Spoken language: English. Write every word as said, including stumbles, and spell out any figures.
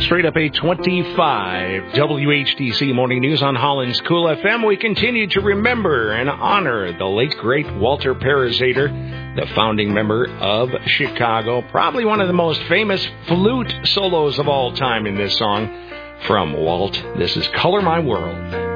Straight up eight twenty-five, W H D C Morning News on Holland's Cool F M. We continue to remember and honor the late, great Walter Parazaider, the founding member of Chicago. Probably one of the most famous flute solos of all time in this song from Walt. This is Color My World.